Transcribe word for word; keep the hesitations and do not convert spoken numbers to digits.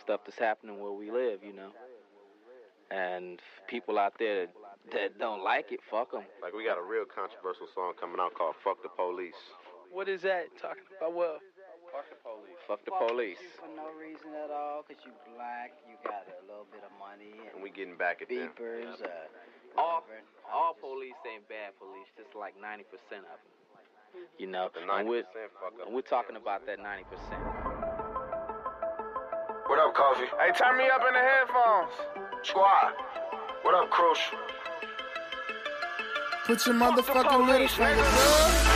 stuff that's happening where we live, you know. And people out there that, that don't like it, fuck them. Like, we got a real controversial song coming out called Fuck the Police. What is that? Talking about what? Fuck the police. Fuck the Fuck police. you for no reason at all, because you black, you got a little bit of money, and, And we getting back at them. beepers, Yeah. uh, All, whatever. all just- police ain't bad police, just like ninety percent of them. You know, The and we're, ninety percent fuck up. and we're talking about that ninety percent. What up, Kofi? Hey, turn me up in the headphones. Squad. What up, Crucial? Put your motherfucking little finger up.